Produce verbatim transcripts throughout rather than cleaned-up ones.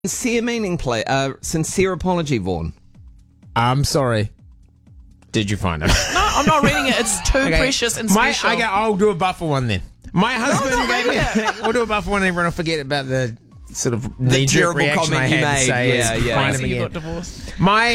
Sincere meaning play, uh, sincere apology, Vaughan. I'm sorry. Did you find it? No, I'm not reading it. It's too Okay. precious and My, special. I go, I'll do a buffer one then. My husband not gave me. reading We'll do a buffer one. Everyone will forget about the sort of The knee-jerk terrible reaction comment I you had to made. say. Yeah, is yeah. find So him you again. got divorced. My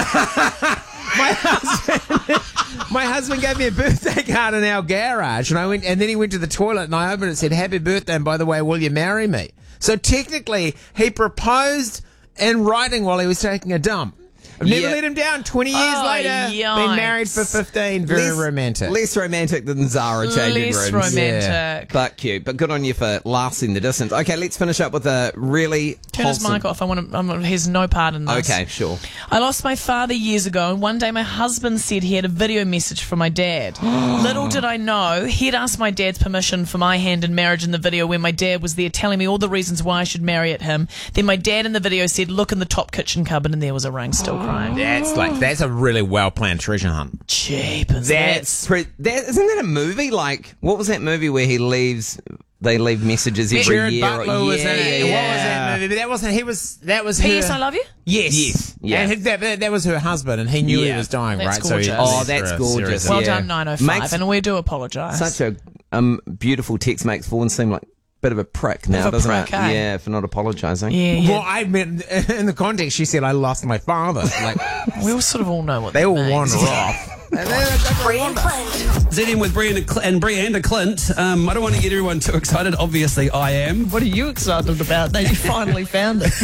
my husband my husband gave me a birthday card in our garage, and I went, and then he went to the toilet, and I opened it and said, "Happy birthday, and by the way, will you marry me?" So technically, he proposed in writing while he was taking a dump. I've never Yeah. let him down. Twenty years Oh, later, yikes. been married for fifteen. Very Less- romantic. Less romantic than Zara changing Less rooms. romantic. But cute. But good on you for lasting the distance. Okay, let's finish up with a really Turn his wholesome... mic off. I want to. I'm, he has no part in this. Okay, sure. I lost my father years ago, and one day my husband said he had a video message from my dad. Little did I know, he'd asked my dad's permission for my hand in marriage in the video when my dad was there telling me all the reasons why I should marry at him. Then my dad in the video said, "Look in the top kitchen cupboard," and there was a ring. Still crying. That's like that's a really well planned treasure hunt. Cheap as That's pre- that, isn't that a movie? Like, what was that movie where he leaves? They leave messages every Jared year. Butler was yeah, in it. yeah, What was that movie? But that wasn't. He was. That was P S her. I love you. Yes. Yes. Yeah. And that, that, that was her husband, and he knew Yeah. he was dying, That's right? gorgeous. he Oh, left that's for a gorgeous. series of- Well Yeah. done, nine oh five, Makes- and we do apologise. Such a um, beautiful text makes Vaughan seem like a bit of a prick now, of a doesn't prick, it? eh? Yeah, for not apologising. Yeah, yeah. Well, I meant in the context, she said, "I lost my father." Like we all sort of all know what they that all means. wander off. Bree and Clint. Z M with Bree and, Cl- and Bree and Clint. Um, I don't want to get everyone too excited. Obviously, I am. What are you excited about? That you finally found it.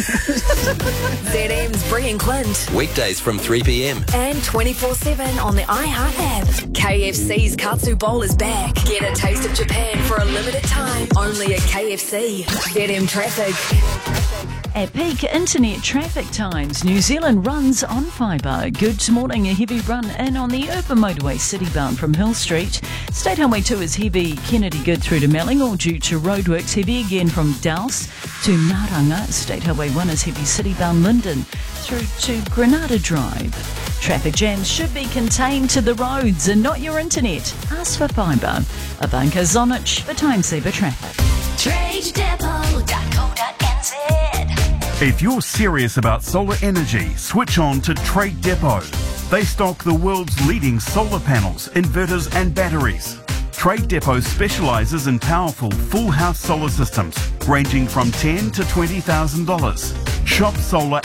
Z M's Bree and Clint. Weekdays from three p.m. And twenty-four seven on the iHeart app. K F C's Katsu Bowl is back. Get a taste of Japan for a limited time. Only at K F C. Z M Traffic. At peak internet traffic times, New Zealand runs on fibre. Good morning, a heavy run in on the urban motorway city-bound from Hill Street. State Highway two is heavy Kennedy good through to Melling, all due to roadworks. Heavy again from Dowse to Naranga. State Highway one is heavy city-bound Linden through to Granada Drive. Traffic jams should be contained to the roads and not your internet. Ask for fibre. Ivanka Zonich for Time Saver Traffic. trade depot dot co dot n z. If you're serious about solar energy, switch on to Trade Depot. They stock the world's leading solar panels, inverters and batteries. Trade Depot specialises in powerful full house solar systems ranging from ten thousand dollars to twenty thousand dollars. Shop solar